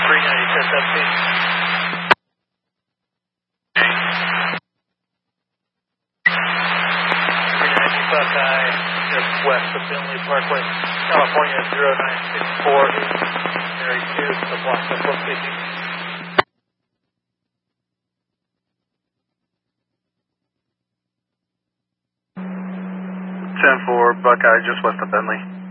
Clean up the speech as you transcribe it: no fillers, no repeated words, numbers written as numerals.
390, test update. 390 Buckeye, just west of Bentley Parkway, California 0964, Area 2, the block up location. 10-4, Buckeye, just west of Bentley.